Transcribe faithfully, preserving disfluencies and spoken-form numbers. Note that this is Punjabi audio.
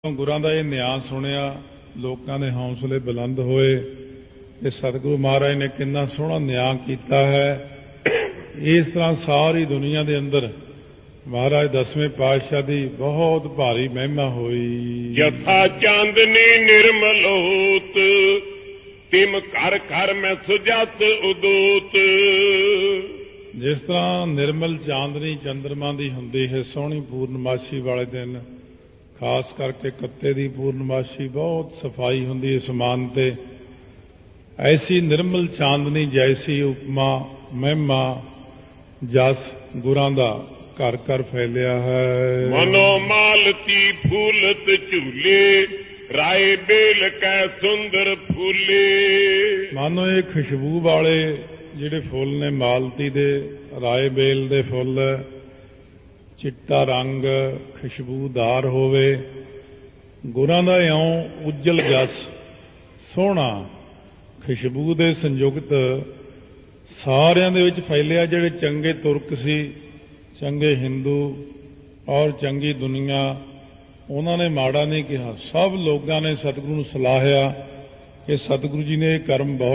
ਗੁਰਾਂ ਦਾ ਇਹ ਨਿਆਂ ਸੁਣਿਆ, ਲੋਕਾਂ ਦੇ ਹੌਸਲੇ ਬੁਲੰਦ ਹੋਏ ਕਿ ਸਤਿਗੁਰੂ ਮਹਾਰਾਜ ਨੇ ਕਿੰਨਾ ਸੋਹਣਾ ਨਿਆਂ ਕੀਤਾ ਹੈ। ਇਸ ਤਰ੍ਹਾਂ ਸਾਰੀ ਦੁਨੀਆ ਦੇ ਅੰਦਰ ਮਹਾਰਾਜ ਦਸਵੇਂ ਪਾਤਸ਼ਾਹ ਦੀ ਬਹੁਤ ਭਾਰੀ ਮਹਿਮਾ ਹੋਈ। ਜਥਾ ਚਾਂਦਨੀ ਨਿਰਮਲ ਹੋਤ, ਤਿਮ ਘਰ ਘਰ ਮੈਂ ਸੁਜਤ ਉਦੋਤ। ਜਿਸ ਤਰ੍ਹਾਂ ਨਿਰਮਲ ਚਾਂਦਨੀ ਚੰਦਰਮਾ ਦੀ ਹੁੰਦੀ ਹੈ ਸੋਹਣੀ ਪੂਰਨਮਾਸ਼ੀ ਵਾਲੇ ਦਿਨ, ਖਾਸ ਕਰਕੇ ਕੱਤੇ ਦੀ ਪੂਰਨਮਾਸ਼ੀ ਬਹੁਤ ਸਫਾਈ ਹੁੰਦੀ ਹੈ ਅਸਮਾਨ ਤੇ, ਐਸੀ ਨਿਰਮਲ ਚਾਂਦਨੀ ਜੈਸੀ ਉਪਮਾ ਮਹਿਮਾ ਜਸ ਗੁਰਾਂ ਦਾ ਘਰ ਘਰ ਫੈਲਿਆ ਹੈ। ਮਨੋ ਮਾਲਤੀ ਫੂਲਤ ਝੂਲੇ, ਰਾਏ ਬੇਲ ਕੈ ਸੁੰਦਰ ਫੂਲੇ। ਮਾਨੋ ਇਹ ਖੁਸ਼ਬੂ ਵਾਲੇ ਜਿਹੜੇ ਫੁੱਲ ਨੇ ਮਾਲਤੀ ਦੇ, ਰਾਏ ਬੇਲ ਦੇ ਫੁੱਲ, ਚਿੱਟਾ ਰੰਗ ਖੁਸ਼ਬੂਦਾਰ ਹੋਵੇ, ਗੁਰਾਂ ਦਾ ਇਉਂ ਉੱਜਲ ਜਸ ਸੋਹਣਾ ਖੁਸ਼ਬੂ ਦੇ ਸੰਯੁਕਤ ਸਾਰਿਆਂ ਦੇ ਵਿੱਚ ਫੈਲਿਆ। ਜਿਹੜੇ ਚੰਗੇ ਤੁਰਕ ਸੀ, ਚੰਗੇ ਹਿੰਦੂ ਔਰ ਚੰਗੀ ਦੁਨੀਆ, ਉਹਨਾਂ ਨੇ ਮਾੜਾ ਨਹੀਂ ਕਿਹਾ। ਸਭ ਲੋਕਾਂ ਨੇ ਸਤਿਗੁਰੂ ਨੂੰ ਸਲਾਹਿਆ ਕਿ ਸਤਿਗੁਰੂ ਜੀ ਨੇ ਇਹ ਕਰਮ ਬਹੁਤ